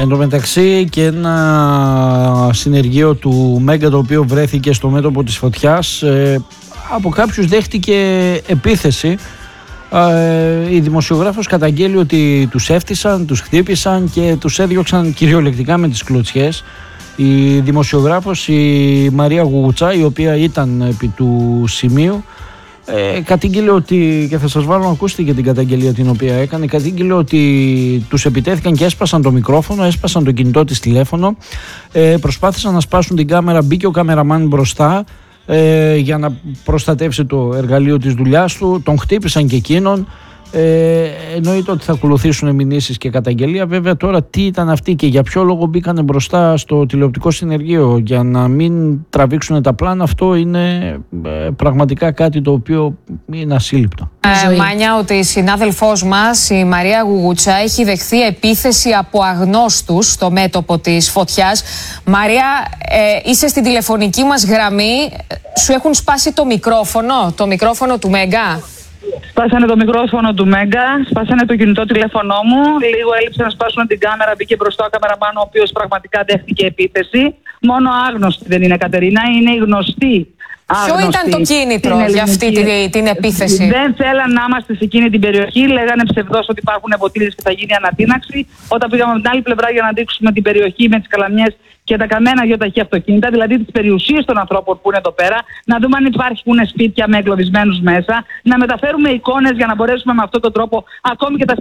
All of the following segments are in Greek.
Εν τω μεταξύ και ένα συνεργείο του Μέγκα, το οποίο βρέθηκε στο μέτωπο της φωτιάς, από κάποιους δέχτηκε επίθεση. Η δημοσιογράφος καταγγέλει ότι τους έφτισαν, τους χτύπησαν και τους έδιωξαν κυριολεκτικά με τις κλωτσιές. Η δημοσιογράφος, η Μαρία Γουγουτσά, η οποία ήταν επί του σημείου, κατήγγειλε ότι, και θα σας βάλω να ακούσετε και την καταγγελία την οποία έκανε, κατήγγειλε ότι τους επιτέθηκαν και έσπασαν το μικρόφωνο, έσπασαν το κινητό της τηλέφωνο, προσπάθησαν να σπάσουν την κάμερα, μπήκε ο καμεραμάν μπροστά για να προστατεύσει το εργαλείο της δουλειάς του, τον χτύπησαν και εκείνον. Εννοείται ότι θα ακολουθήσουν μηνύσεις και καταγγελία. Βέβαια, τώρα τι ήταν αυτή και για ποιο λόγο μπήκανε μπροστά στο τηλεοπτικό συνεργείο για να μην τραβήξουν τα πλάνα, αυτό είναι πραγματικά κάτι το οποίο είναι ασύλληπτο. Μάνια, ότι η συνάδελφός μας, η Μαρία Γουγουτσά, έχει δεχθεί επίθεση από αγνώστους στο μέτωπο της φωτιάς. Μαρία, είσαι στην τηλεφωνική μας γραμμή. Σου έχουν σπάσει το μικρόφωνο του Μέγκα? Σπάσανε το μικρόφωνο του Μέγκα, σπάσανε το κινητό τηλέφωνό μου. Λίγο έλειψε να σπάσουν την κάμερα, μπήκε μπροστά ο καμεραμάν, ο οποίος πραγματικά δέχτηκε επίθεση. Μόνο άγνωστοι δεν είναι, Κατερίνα, είναι οι γνωστοί. Ποιο ήταν το κίνητρο για αυτή την επίθεση? Δεν θέλαν να είμαστε σε εκείνη την περιοχή. Λέγανε ψευδώς ότι υπάρχουν ποτήρες και θα γίνει ανατείναξη. Όταν πήγαμε από την άλλη πλευρά για να δείξουμε την περιοχή με τις καλαμιές και τα καμένα γεωταχή αυτοκίνητα, δηλαδή τις περιουσίες των ανθρώπων που είναι εδώ πέρα, να δούμε αν υπάρχουν σπίτια με εγκλωβισμένους μέσα, να μεταφέρουμε εικόνες για να μπορέσουμε με αυτόν τον τρόπο ακόμη και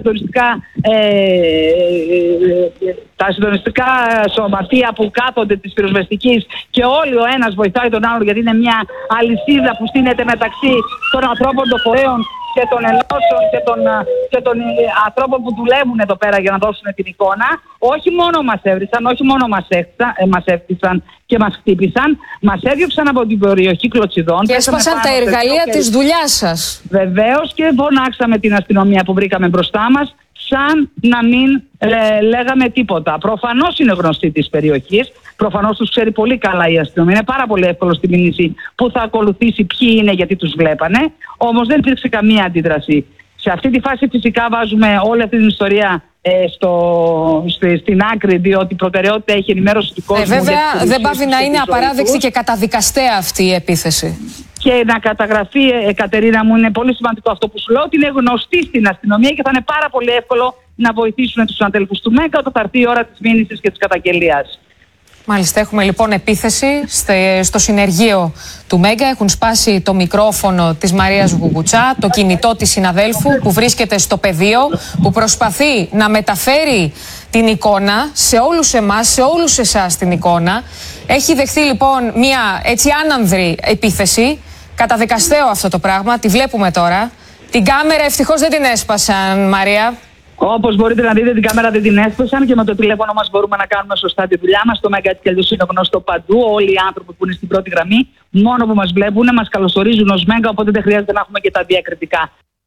τα συντονιστικά σωματεία που κάθονται της πυροσβεστικής και όλοι ο ένας βοηθάει τον άλλον, γιατί είναι μια αλυσίδα που στείνεται μεταξύ των ανθρώπων των φορέων και των ενώσεων και των ανθρώπων που δουλεύουν εδώ πέρα για να δώσουν την εικόνα. Όχι μόνο μας έβρισαν, όχι μόνο μας έφτισαν και μας χτύπησαν, μας έδιωξαν από την περιοχή κλωτσιδών. Και έσπασαν τα εργαλεία της δουλειάς σας. Βεβαίως, και φωνάξαμε την αστυνομία που βρήκαμε μπροστά μας, σαν να μην λέγαμε τίποτα. Προφανώς είναι γνωστοί της περιοχής, προφανώς τους ξέρει πολύ καλά η αστυνομία. Είναι πάρα πολύ εύκολο στη μήνυση που θα ακολουθήσει ποιοι είναι, γιατί τους βλέπανε. Όμως δεν υπήρξε καμία αντίδραση. Σε αυτή τη φάση φυσικά βάζουμε όλη αυτή την ιστορία στην άκρη, διότι προτεραιότητα έχει ενημέρωση του κόσμου. Βέβαια, δεν πάβει να είναι απαράδεκτη και καταδικαστέα αυτή η επίθεση. Και να καταγραφεί, Κατερίνα μου, είναι πολύ σημαντικό αυτό που σου λέω, ότι είναι γνωστή στην αστυνομία και θα είναι πάρα πολύ εύκολο να βοηθήσουν τους συναδέλφους του Μέγκα όταν θα έρθει η ώρα της μήνυσης και της καταγγελίας. Μάλιστα, έχουμε λοιπόν επίθεση στο συνεργείο του Μέγκα. Έχουν σπάσει το μικρόφωνο της Μαρίας Γουγουτσά, το κινητό της συναδέλφου που βρίσκεται στο πεδίο, που προσπαθεί να μεταφέρει την εικόνα σε όλους εμάς, σε όλους εσάς την εικόνα. Έχει δεχθεί λοιπόν μια έτσι άνανδρη επίθεση. Καταδικαστέο αυτό το πράγμα, τη βλέπουμε τώρα. Την κάμερα ευτυχώς δεν την έσπασαν, Μαρία. Όπως μπορείτε να δείτε, την κάμερα δεν την έσπασαν και με το τηλέφωνο μας μπορούμε να κάνουμε σωστά τη δουλειά μας. Το Μέγκα έτσι κι αλλιώς είναι γνωστό παντού. Όλοι οι άνθρωποι που είναι στην πρώτη γραμμή, μόνο που μας βλέπουν, μας καλωσορίζουν ως Μέγκα, οπότε δεν χρειάζεται να έχουμε και τα διακριτικά.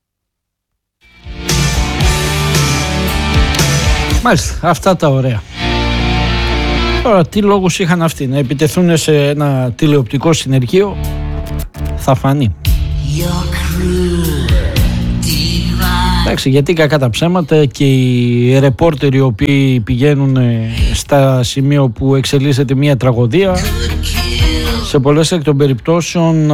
Μάλιστα, αυτά τα ωραία. Τώρα, τι λόγους είχαν αυτοί να επιτεθούν σε ένα τηλεοπτικό συνεργείο, θα φανεί. Εντάξει, γιατί κακά τα ψέματα και οι ρεπόρτερ οι οποίοι πηγαίνουν στα σημεία που εξελίσσεται μια τραγωδία, σε πολλές εκ των περιπτώσεων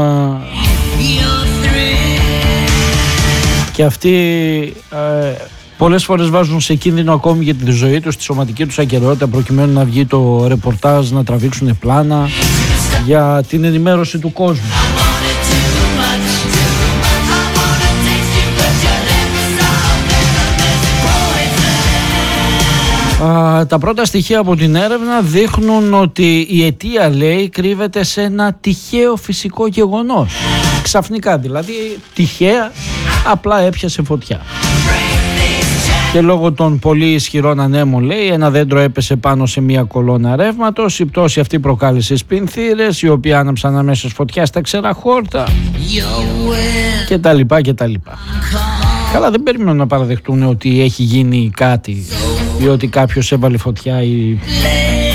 και αυτοί πολλές φορές βάζουν σε κίνδυνο ακόμη για τη ζωή τους, τη σωματική τους ακεραιότητα, προκειμένου να βγει το ρεπορτάζ, να τραβήξουν πλάνα για την ενημέρωση του κόσμου. Τα πρώτα στοιχεία από την έρευνα δείχνουν ότι η αιτία, λέει, κρύβεται σε ένα τυχαίο φυσικό γεγονός. Ξαφνικά δηλαδή, τυχαία, απλά έπιασε φωτιά. Και λόγω των πολύ ισχυρών ανέμων, λέει, ένα δέντρο έπεσε πάνω σε μια κολόνα ρεύματος. Η πτώση αυτή προκάλεσε σπινθήρες, οι οποίοι άναψαν αμέσως φωτιά στα ξερά χόρτα και τα λοιπά και τα λοιπά. Καλά, δεν περιμένουν να παραδεχτούν ότι έχει γίνει κάτι ή ότι κάποιος έβαλε φωτιά ή